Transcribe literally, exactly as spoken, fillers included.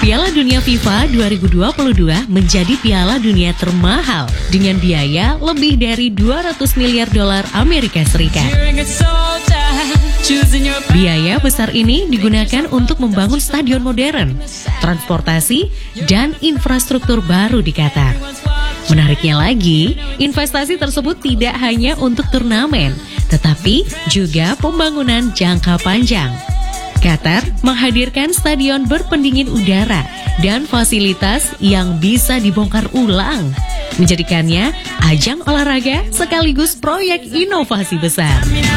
Piala Dunia FIFA dua ribu dua puluh dua menjadi piala dunia termahal dengan biaya lebih dari dua ratus miliar dolar Amerika Serikat. Biaya besar ini digunakan untuk membangun stadion modern, transportasi, dan infrastruktur baru di Qatar. Menariknya lagi, investasi tersebut tidak hanya untuk turnamen, tetapi juga pembangunan jangka panjang. Qatar menghadirkan stadion berpendingin udara dan fasilitas yang bisa dibongkar ulang, menjadikannya ajang olahraga sekaligus proyek inovasi besar.